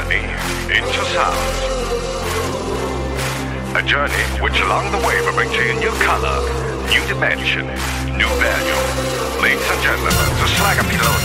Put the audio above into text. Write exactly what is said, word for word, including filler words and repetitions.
journey into sound. A journey which along the way will bring to you new color, new dimension, new value. Ladies and gentlemen, the Slagger Pillow